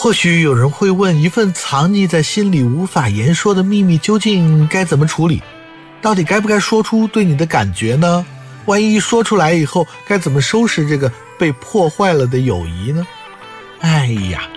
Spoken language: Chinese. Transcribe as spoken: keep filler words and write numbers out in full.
或许有人会问，一份藏匿在心里无法言说的秘密究竟该怎么处理？到底该不该说出对你的感觉呢？万一说出来以后，该怎么收拾这个被破坏了的友谊呢？哎呀，